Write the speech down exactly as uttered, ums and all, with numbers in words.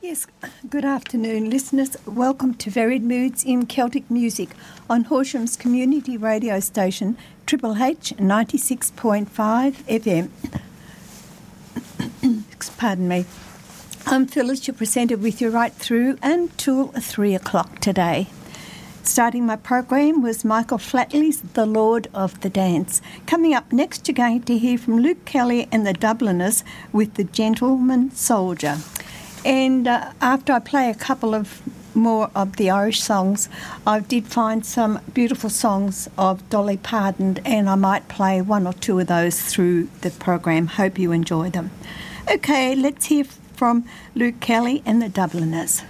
Yes, good afternoon, listeners. Welcome to Varied Moods in Celtic Music on Horsham's community radio station, Triple H ninety-six point five F M. Pardon me. I'm Phyllis, your presenter, with you right through until three o'clock today. Starting my program was Michael Flatley's The Lord of the Dance. Coming up next, you're going to hear from Luke Kelly and the Dubliners with The Gentleman Soldier. And uh, after I play a couple of more of the Irish songs, I did find some beautiful songs of Dolly Parton, and I might play one or two of those through the program. Hope you enjoy them. Okay, let's hear from Luke Kelly and the Dubliners.